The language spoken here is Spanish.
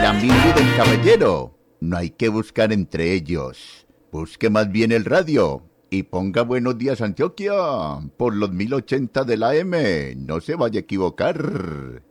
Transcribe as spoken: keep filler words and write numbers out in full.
amigo del caballero. No hay que buscar entre ellos. Busque más bien el radio y ponga Buenos Días Antioquia por los mil ochenta de la A M. No se vaya a equivocar.